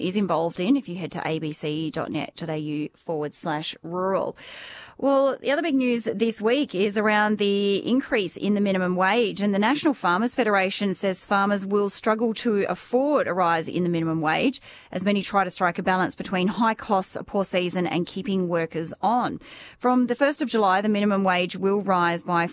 is involved in if you head to abc.net.au/rural. Well, the other big news this week is around the increase in the minimum wage, and the National Farmers Federation says farmers will struggle to afford a rise in the minimum wage as many try to strike a balance between high costs, a poor season and keeping workers on. From the 1st of July, the minimum wage will rise by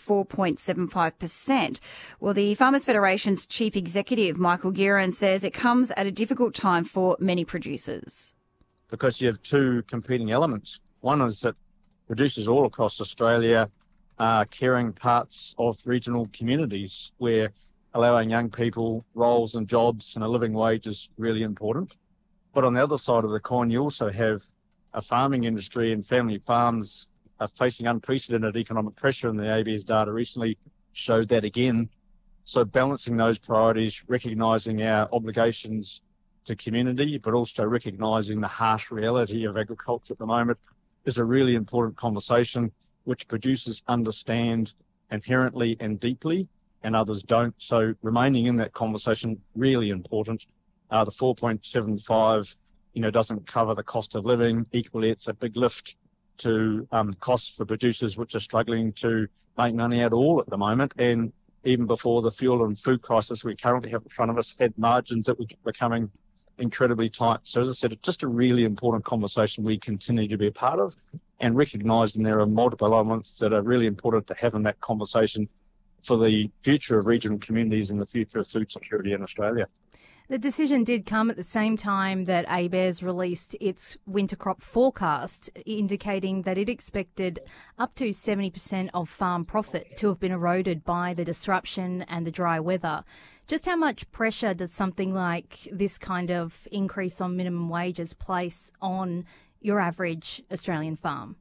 4.75%. Well, the Farmers Federation's Chief Executive, Michael Gearan, says it comes at a difficult time for many producers. Because you have two competing elements. One is that producers all across Australia are caring parts of regional communities where allowing young people roles and jobs and a living wage is really important. But on the other side of the coin, you also have a farming industry, and family farms are facing unprecedented economic pressure, and the ABARES data recently showed that again. So balancing those priorities, recognising our obligations to community, but also recognising the harsh reality of agriculture at the moment is a really important conversation which producers understand inherently and deeply and others don't. So remaining in that conversation, really important. The 4.75, doesn't cover the cost of living. Equally, it's a big lift to costs for producers which are struggling to make money at all at the moment. And even before the fuel and food crisis we currently have in front of us had margins that were becoming incredibly tight. So as I said, it's just a really important conversation we continue to be a part of, and recognising there are multiple elements that are really important to have in that conversation for the future of regional communities and the future of food security in Australia. The decision did come at the same time that ABARES released its winter crop forecast, indicating that it expected up to 70% of farm profit to have been eroded by the disruption and the dry weather. Just how much pressure does something like this kind of increase on minimum wages place on your average Australian farm?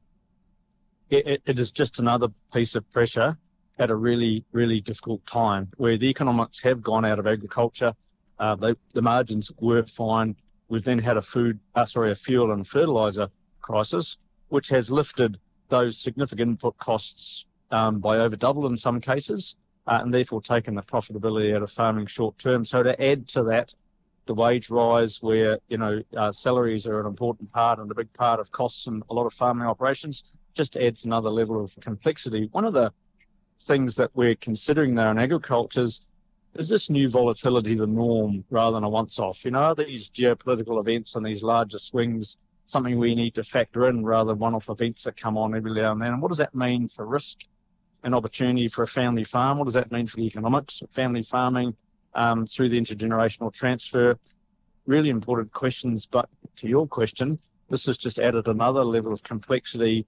It is just another piece of pressure at a really, really difficult time where the economics have gone out of agriculture. The margins were fine. We've then had a fuel and fertiliser crisis, which has lifted those significant input costs by over double in some cases, and therefore taken the profitability out of farming short term. So to add to that, the wage rise where, salaries are an important part and a big part of costs in a lot of farming operations, just adds another level of complexity. One of the things that we're considering there in agriculture is this new volatility the norm rather than a once-off? Are these geopolitical events and these larger swings something we need to factor in rather than one-off events that come on every now and then? And what does that mean for risk and opportunity for a family farm? What does that mean for the economics of family farming through the intergenerational transfer? Really important questions, but to your question, this has just added another level of complexity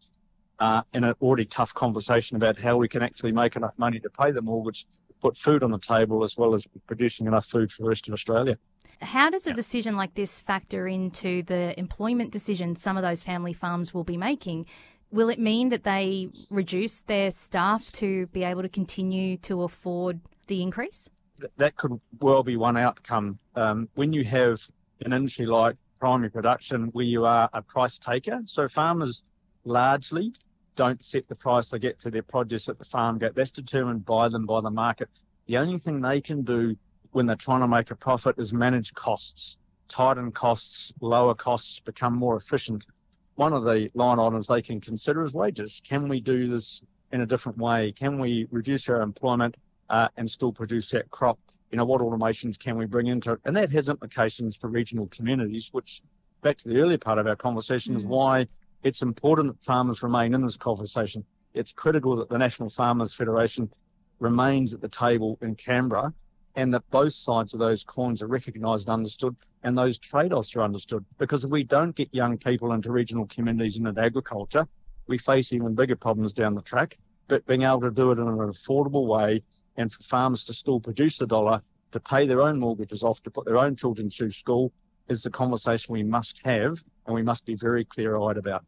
in an already tough conversation about how we can actually make enough money to pay the mortgage, put food on the table, as well as producing enough food for the rest of Australia. How does a decision like this factor into the employment decisions some of those family farms will be making? Will it mean that they reduce their staff to be able to continue to afford the increase? That could well be one outcome. When you have an industry like primary production where you are a price taker, so farmers largely don't set the price they get for their produce at the farm gate. That's determined by them, by the market. The only thing they can do when they're trying to make a profit is manage costs, tighten costs, lower costs, become more efficient. One of the line items they can consider is wages. Can we do this in a different way? Can we reduce our employment and still produce that crop? What automations can we bring into it? And that has implications for regional communities, which, back to the earlier part of our conversation, is why it's important that farmers remain in this conversation. It's critical that the National Farmers Federation remains at the table in Canberra and that both sides of those coins are recognised and understood, and those trade-offs are understood. Because if we don't get young people into regional communities and into agriculture, we face even bigger problems down the track. But being able to do it in an affordable way and for farmers to still produce the dollar, to pay their own mortgages off, to put their own children through school, is the conversation we must have and we must be very clear-eyed about.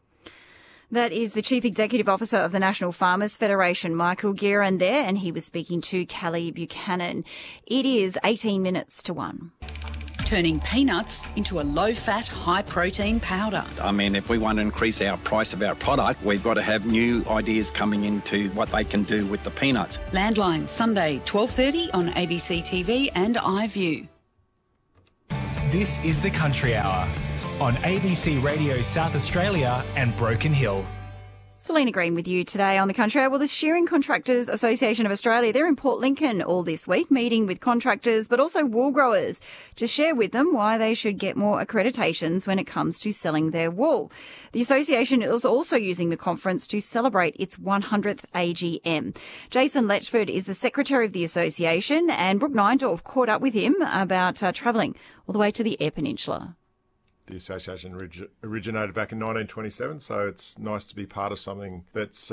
That is the Chief Executive Officer of the National Farmers Federation, Michael Gearan there, and he was speaking to Callie Buchanan. It is 18 minutes to 1. Turning peanuts into a low-fat, high-protein powder. I mean, if we want to increase our price of our product, we've got to have new ideas coming into what they can do with the peanuts. Landline, Sunday, 12:30 on ABC TV and iView. This is the Country Hour on ABC Radio South Australia and Broken Hill. Selena Green with you today on the Country Hour. Well, the Shearing Contractors Association of Australia, they're in Port Lincoln all this week, meeting with contractors but also wool growers to share with them why they should get more accreditations when it comes to selling their wool. The association is also using the conference to celebrate its 100th AGM. Jason Letchford is the secretary of the association, and Brooke Neindorf caught up with him about travelling all the way to the Eyre Peninsula. The association originated back in 1927, so it's nice to be part of something that's,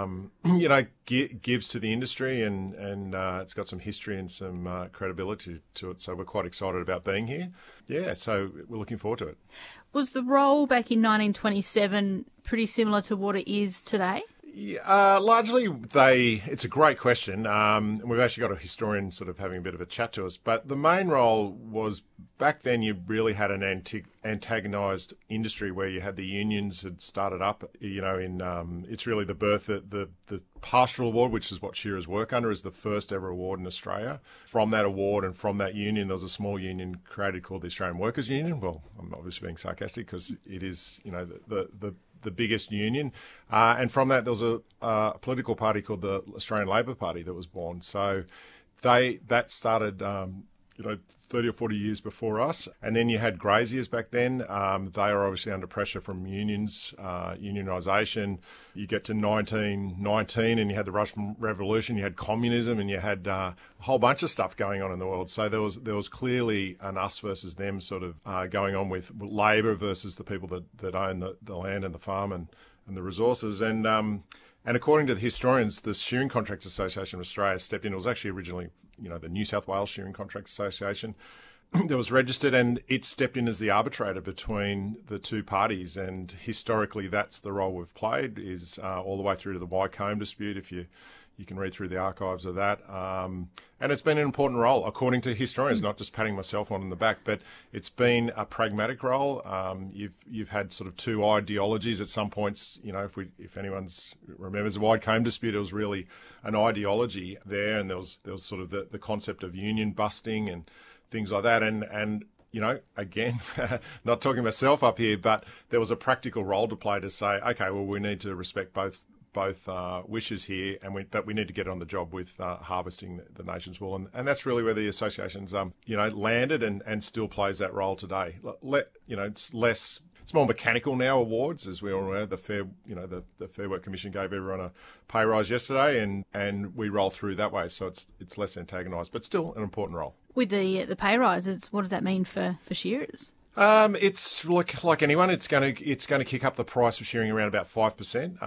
gives to the industry and it's got some history and some credibility to it. So we're quite excited about being here. Yeah, so we're looking forward to it. Was the role back in 1927 pretty similar to what it is today? Yeah, largely, it's a great question. We've actually got a historian sort of having a bit of a chat to us. But the main role was, back then you really had an antagonised industry where you had the unions had started up, it's really the birth of the Pastoral Award, which is what shearers work under, is the first ever award in Australia. From that award and from that union, there was a small union created called the Australian Workers' Union. Well, I'm obviously being sarcastic because it is, the biggest union. And from that, there was a political party called the Australian Labor Party that was born. So that started, 30 or 40 years before us. And then you had graziers back then. They were obviously under pressure from unions, unionisation. You get to 1919 and you had the Russian Revolution, you had communism, and you had a whole bunch of stuff going on in the world. So there was clearly an us versus them sort of going on with labour versus the people that own the land and the farm and the resources. And according to the historians, the Shearing Contractors Association of Australia stepped in. It was actually originally, the New South Wales Shearing Contractors Association that was registered, and it stepped in as the arbitrator between the two parties. And historically, that's the role we've played, is all the way through to the Wycombe dispute, if you can read through the archives of that. And it's been an important role, according to historians, not just patting myself on the back, but it's been a pragmatic role. You've had sort of two ideologies at some points. If anyone remembers the Wycombe dispute, it was really an ideology there, and there was sort of the concept of union busting and things like that. And again, not talking myself up here, but there was a practical role to play to say, okay, well, we need to respect both wishes here, but we need to get on the job with harvesting the nation's wool, and that's really where the association's landed and still plays that role today. It's more mechanical now. Awards, as we all know, the Fair Work Commission gave everyone a pay rise yesterday, and we roll through that way, so it's less antagonised, but still an important role. With the pay rises, what does that mean for shearers? It's like anyone. It's going to kick up the price of shearing around about 5%.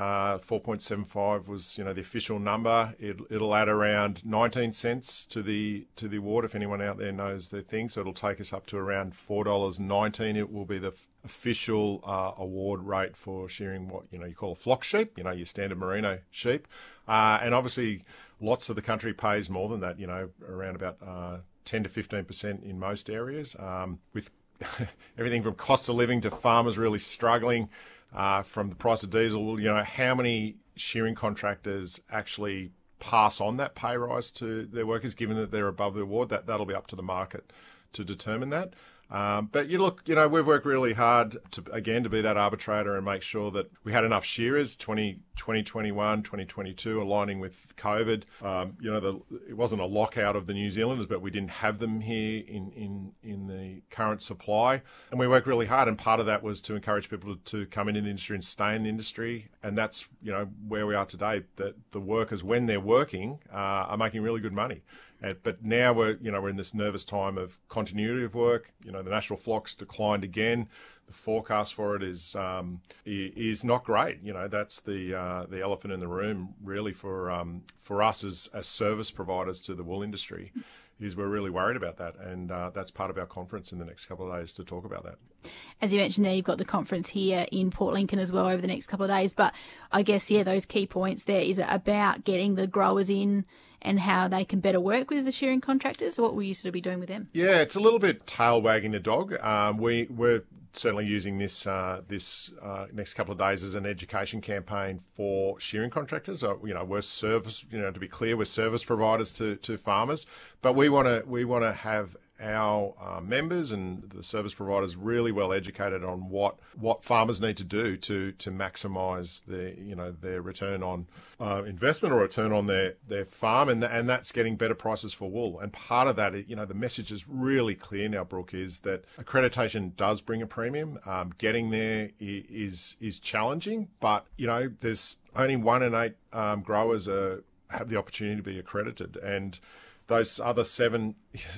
4.75 was the official number. It'll add around 19 cents to the award, if anyone out there knows their thing. So it'll take us up to around $4.19. It will be the official award rate for shearing what you call a flock sheep. Your standard merino sheep, and obviously lots of the country pays more than that. Around about 10 to 15% in most areas. With everything from cost of living to farmers really struggling, from the price of diesel, how many shearing contractors actually pass on that pay rise to their workers, given that they're above the award? That'll be up to the market to determine that. But we've worked really hard to be that arbitrator and make sure that we had enough shearers, 2021, 2022, aligning with COVID. It wasn't a lockout of the New Zealanders, but we didn't have them here in the current supply. And we worked really hard, and part of that was to encourage people to come into the industry and stay in the industry. And that's, where we are today, that the workers, when they're working, are making really good money. But now we're in this nervous time of continuity of work. The national flocks declined again. The forecast for it is not great. That's the elephant in the room, really, for us as service providers to the wool industry. Is we're really worried about that, and that's part of our conference in the next couple of days to talk about that. As you mentioned there, you've got the conference here in Port Lincoln as well over the next couple of days, but I guess, those key points there, is it about getting the growers in and how they can better work with the shearing contractors? What will you sort of be doing with them? Yeah, it's a little bit tail wagging the dog. We're certainly using this next couple of days as an education campaign for shearing contractors. We're service, to be clear, we're service providers to farmers, but we want to have our members and the service providers really well educated on what farmers need to do to maximise their return on investment or return on their farm, and that's getting better prices for wool. And part of that, the message is really clear now, Brooke, is that accreditation does bring a premium. Getting there is challenging, but there's only 1 in 8 growers have the opportunity to be accredited, and those other 7